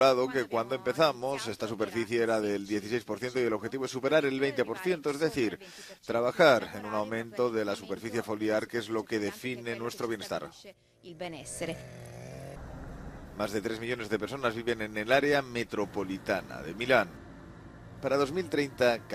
Que cuando empezamos esta superficie era del 16% y el objetivo es superar el 20%, es decir, trabajar en un aumento de la superficie foliar, que es lo que define nuestro bienestar. Más de 3 millones de personas viven en el área metropolitana de Milán. Para 2030,